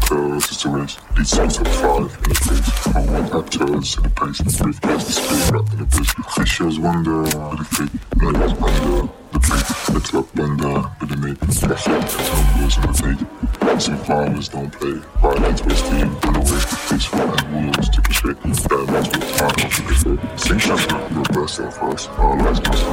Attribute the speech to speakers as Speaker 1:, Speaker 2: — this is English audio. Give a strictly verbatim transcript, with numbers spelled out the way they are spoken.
Speaker 1: uh, sister race. Lead six up five in the face. Home actors in the pace. Briefcase the speed, rap in the bitch. Fishes wonder with the fake. Nuggets under the plate. The club blender with the mate. Flash out the numbers on the fake. Some farmers don't play. Violence with steam on the way. Peaceful and wolves take a shake. Diamonds with time off in the fake. Sing shots, reverse that first. All eyes